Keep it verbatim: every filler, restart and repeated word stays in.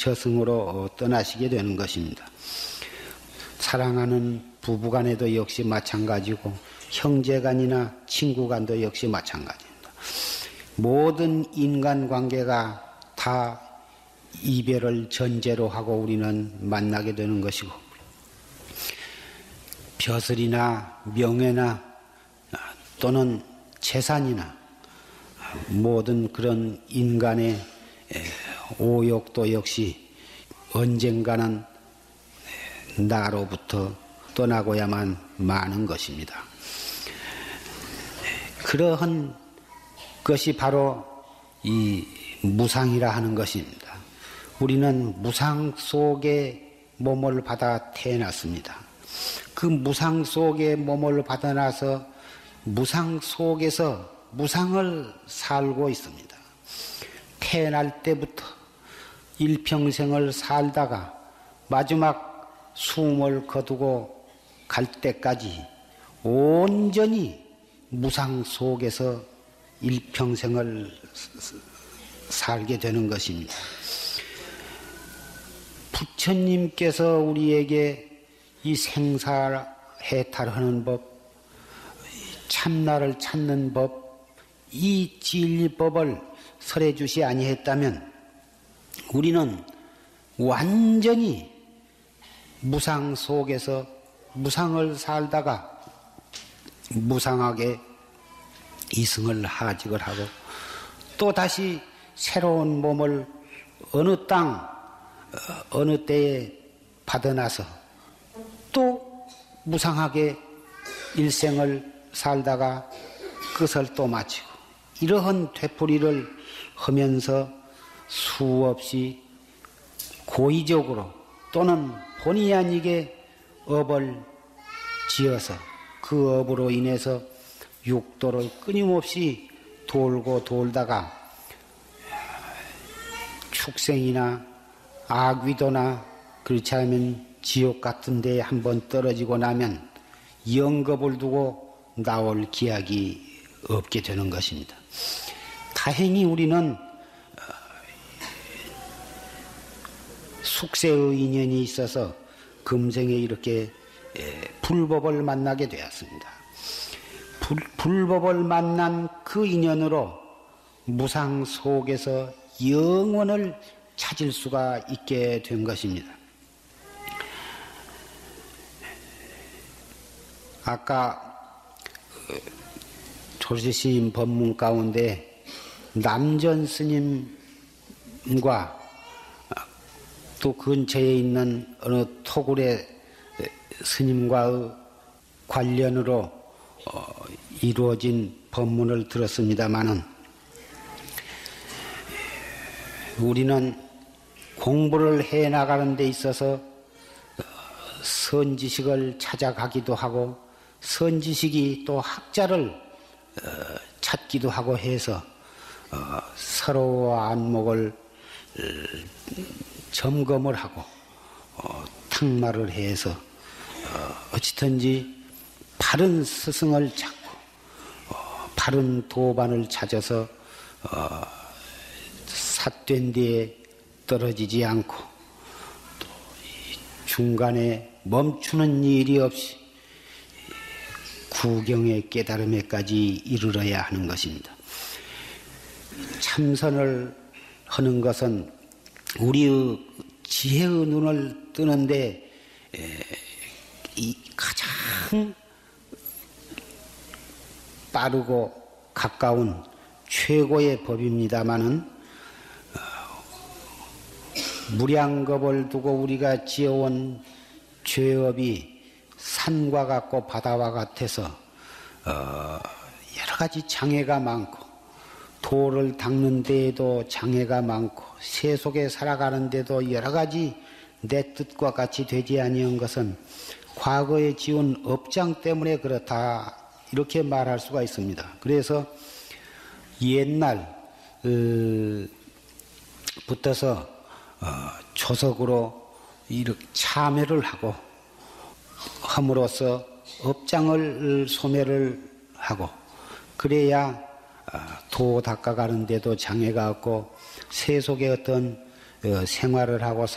저승으로 떠나시게 되는 것입니다. 사랑하는 부부간에도 역시 마찬가지고 형제간이나 친구간도 역시 마찬가지입니다. 모든 인간관계가 다 이별을 전제로 하고 우리는 만나게 되는 것이고 벼슬이나 명예나 또는 재산이나 모든 그런 인간의 오욕도 역시 언젠가는 나로부터 떠나고야만 마는 것입니다. 그러한 것이 바로 이 무상이라 하는 것입니다. 우리는 무상 속에 몸을 받아 태어났습니다. 그 무상 속에 몸을 받아나서 무상 속에서 무상을 살고 있습니다. 태어날 때부터 일평생을 살다가 마지막 숨을 거두고 갈 때까지 온전히 무상 속에서 일평생을 살게 되는 것입니다. 부처님께서 우리에게 이 생사해탈하는 법, 참나를 찾는 법, 이 진리법을 설해 주시 아니했다면 우리는 완전히 무상 속에서 무상을 살다가 무상하게 이승을 하직을 하고 또 다시 새로운 몸을 어느 땅 어느 때에 받아나서 또 무상하게 일생을 살다가 끝을 또 마치고 이러한 되풀이를 하면서 수없이 고의적으로 또는 본의 아니게 업을 지어서 그 업으로 인해서 육도를 끊임없이 돌고 돌다가 축생이나 악귀도나 그렇지 않으면 지옥 같은 데에 한번 떨어지고 나면 영겁을 두고 나올 기약이 없게 되는 것입니다. 다행히 우리는 숙세의 인연이 있어서 금생에 이렇게 불법을 만나게 되었습니다. 불, 불법을 만난 그 인연으로 무상 속에서 영원을 찾을 수가 있게 된 것입니다. 아까 조지시인 법문 가운데 남전 스님과 또 근처에 있는 어느 토굴의 스님과의 관련으로 이루어진 법문을 들었습니다마는 우리는 공부를 해 나가는 데 있어서 선지식을 찾아가기도 하고 선지식이 또 학자를 찾기도 하고 해서 서로 안목을 점검을 하고 탁말을 해서 어찌든지 바른 스승을 찾고 바른 도반을 찾아서 삿된 데에 떨어지지 않고 또 중간에 멈추는 일이 없이 구경의 깨달음에까지 이르러야 하는 것입니다. 참선을 하는 것은 우리의 지혜의 눈을 뜨는데 이 가장 빠르고 가까운 최고의 법입니다마는 무량겁을 두고 우리가 지어온 죄업이 산과 같고 바다와 같아서 어, 여러 가지 장애가 많고 도를 닦는 데에도 장애가 많고 세속에 살아가는 데도 여러 가지 내 뜻과 같이 되지 아니한 것은 과거에 지은 업장 때문에 그렇다 이렇게 말할 수가 있습니다. 그래서 옛날 어, 붙어서 어, 조석으로 이렇게 참회를 하고 함으로써 업장을 소멸을 하고 그래야 도 닦아가는 데도 장애가 없고 세속의 어떤 어, 생활을 하고